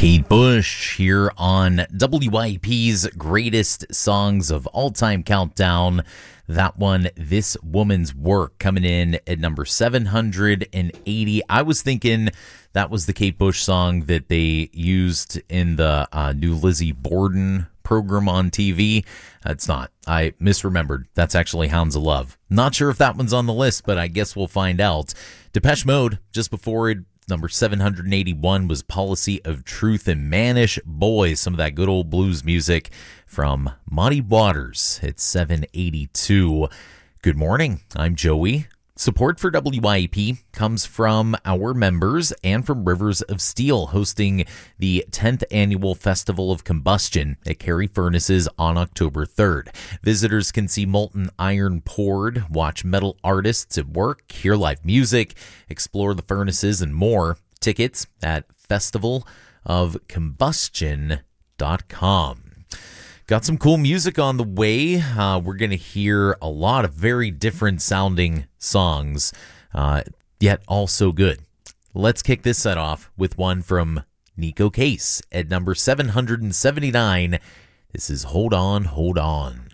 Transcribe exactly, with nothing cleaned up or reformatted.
Kate Bush here on W I P's Greatest Songs of All Time Countdown. That one, This Woman's Work, coming in at number seven hundred eighty. I was thinking that was the Kate Bush song that they used in the uh, new Lizzie Borden program on T V. It's not. I misremembered. That's actually Hounds of Love. Not sure if that one's on the list, but I guess we'll find out. Depeche Mode, just before it, number seven hundred eighty-one was Policy of Truth and Manish Boys, some of that good old blues music from Muddy Waters at seven eighty-two. Good morning, I'm Joey. Support for W I P comes from our members and from Rivers of Steel, hosting the tenth Annual Festival of Combustion at Carey Furnaces on October third. Visitors can see molten iron poured, watch metal artists at work, hear live music, explore the furnaces, and more. Tickets at festival of combustion dot com. Got some cool music on the way. Uh, we're going to hear a lot of very different sounding songs, uh, yet all so good. Let's kick this set off with one from Nico Case at number seven hundred seventy-nine. This is Hold On, Hold On.